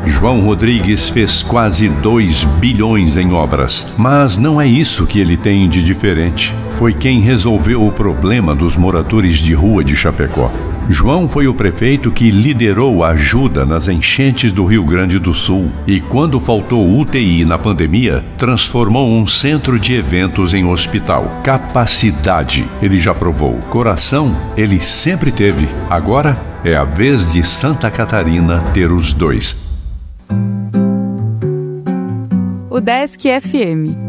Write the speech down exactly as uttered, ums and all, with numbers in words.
João Rodrigues fez quase dois bilhões em obras, mas não é isso que ele tem de diferente. Foi quem resolveu o problema dos moradores de rua de Chapecó. João foi o prefeito que liderou a ajuda nas enchentes do Rio Grande do Sul e, quando faltou U T I na pandemia, transformou um centro de eventos em hospital. Capacidade, ele já provou. Coração, ele sempre teve. Agora é a vez de Santa Catarina ter os dois. Udesc F M.